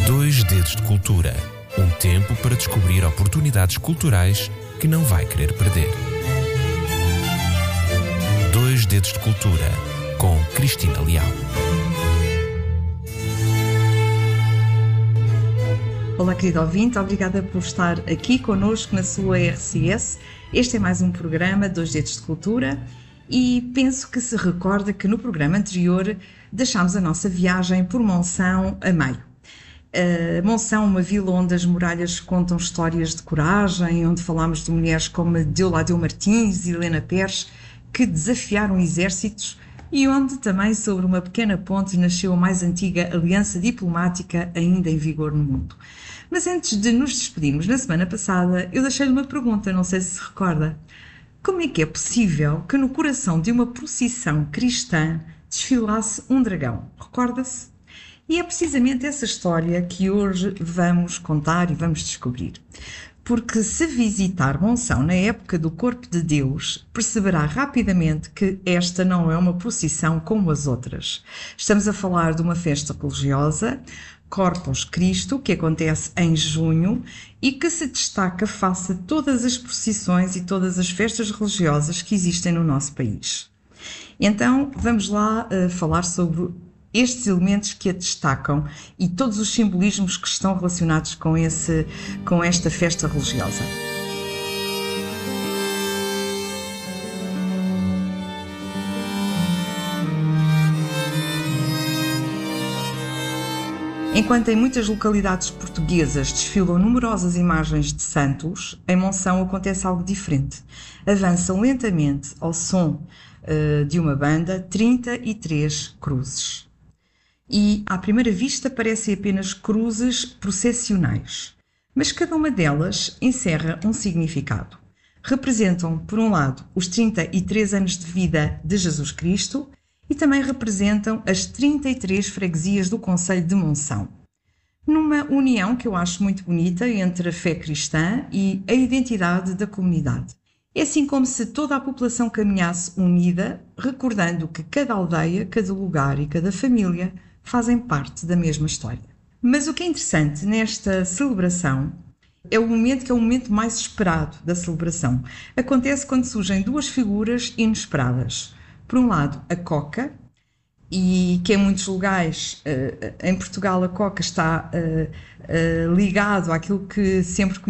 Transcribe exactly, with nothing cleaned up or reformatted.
Dois Dedos de Cultura. Um tempo para descobrir oportunidades culturais que não vai querer perder. Dois Dedos de Cultura, com Cristina Leal. Olá, querido ouvinte, obrigada por estar aqui connosco na sua R C S. Este é mais um programa, Dois Dedos de Cultura, e penso que se recorda que no programa anterior deixámos a nossa viagem por Monção a meio. Uh, Monção, uma vila onde as muralhas contam histórias de coragem, onde falámos de mulheres como Deoládeu Martins e Helena Pérez, que desafiaram exércitos, e onde também sobre uma pequena ponte nasceu a mais antiga aliança diplomática ainda em vigor no mundo. Mas antes de nos despedirmos, na semana passada, eu deixei-lhe uma pergunta, não sei se se recorda. Como é que é possível que no coração de uma procissão cristã desfilasse um dragão? Recorda-se? E é precisamente essa história que hoje vamos contar e vamos descobrir. Porque se visitar Monção na época do Corpo de Deus, perceberá rapidamente que esta não é uma procissão como as outras. Estamos a falar de uma festa religiosa, Corpus Christi, que acontece em junho e que se destaca face a todas as procissões e todas as festas religiosas que existem no nosso país. Então, vamos lá uh, falar sobre estes elementos que a destacam e todos os simbolismos que estão relacionados com, esse, com esta festa religiosa. Enquanto em muitas localidades portuguesas desfilam numerosas imagens de santos, em Monção acontece algo diferente. Avançam lentamente, ao som uh, de uma banda, trinta e três cruzes. E, à primeira vista, parecem apenas cruzes processionais, mas cada uma delas encerra um significado. Representam, por um lado, os trinta e três anos de vida de Jesus Cristo e também representam as trinta e três freguesias do concelho de Monção, numa união que eu acho muito bonita entre a fé cristã e a identidade da comunidade. É assim como se toda a população caminhasse unida, recordando que cada aldeia, cada lugar e cada família fazem parte da mesma história. Mas o que é interessante nesta celebração é o momento que é o momento mais esperado da celebração. Acontece quando surgem duas figuras inesperadas. Por um lado, a coca, e que em muitos lugares, em Portugal, a coca está ligado àquilo que sempre